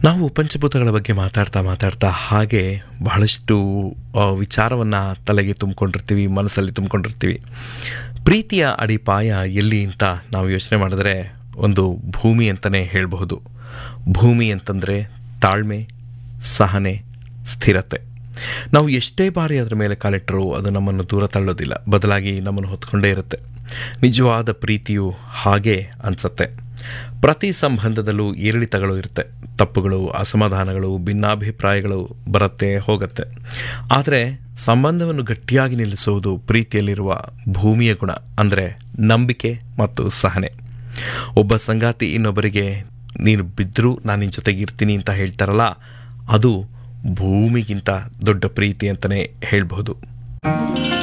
ನಾವು ಪಂಚಭೂತಗಳ ಬಗ್ಗೆ ಮಾತಾಡ್ತಾ ಮಾತಾಡ್ತಾ ಹಾಗೆ ಬಹಳಷ್ಟು ವಿಚಾರವನ್ನು ತಲೆಗೆ ತುಂಬಿಕೊಂಡಿರ್ತೀವಿ, ಮನಸ್ಸಲ್ಲಿ ತುಂಬಿಕೊಂಡಿರ್ತೀವಿ. ಪ್ರೀತಿಯ ಅಡಿಪಾಯ ಎಲ್ಲಿ ಅಂತ ನಾವು ಯೋಚನೆ ಮಾಡಿದ್ರೆ ಒಂದು ಭೂಮಿ ಅಂತಲೇ ಹೇಳಬಹುದು. ಭೂಮಿ ಅಂತಂದರೆ ತಾಳ್ಮೆ, ಸಹನೆ, ಸ್ಥಿರತೆ. ನಾವು ಎಷ್ಟೇ ಬಾರಿ ಅದರ ಮೇಲೆ ಕಾಲಿಟ್ಟರೂ ಅದು ನಮ್ಮನ್ನು ದೂರ ತಳ್ಳೋದಿಲ್ಲ, ಬದಲಾಗಿ ನಮ್ಮನ್ನು ಹೊತ್ಕೊಂಡೇ ಇರುತ್ತೆ. ನಿಜವಾದ ಪ್ರೀತಿಯು ಹಾಗೆ ಅನಿಸುತ್ತೆ. ಪ್ರತಿ ಸಂಬಂಧದಲ್ಲೂ ಏರಿಳಿತಗಳು ಇರುತ್ತೆ, ತಪ್ಪುಗಳು, ಅಸಮಾಧಾನಗಳು, ಭಿನ್ನಾಭಿಪ್ರಾಯಗಳು ಬರುತ್ತೆ ಹೋಗುತ್ತೆ. ಆದರೆ ಸಂಬಂಧವನ್ನು ಗಟ್ಟಿಯಾಗಿ ನಿಲ್ಲಿಸುವುದು ಪ್ರೀತಿಯಲ್ಲಿರುವ ಭೂಮಿಯ ಗುಣ, ಅಂದರೆ ನಂಬಿಕೆ ಮತ್ತು ಸಹನೆ. ಒಬ್ಬ ಸಂಗಾತಿ ಇನ್ನೊಬ್ಬರಿಗೆ ನೀನು ಬಿದ್ದರೂ ನಾನು ನಿನ್ನ ಜೊತೆಗೆ ಇರ್ತೀನಿ ಅಂತ ಹೇಳ್ತಾರಲ್ಲ, ಅದು ಭೂಮಿಗಿಂತ ದೊಡ್ಡ ಪ್ರೀತಿ ಅಂತಲೇ ಹೇಳಬಹುದು.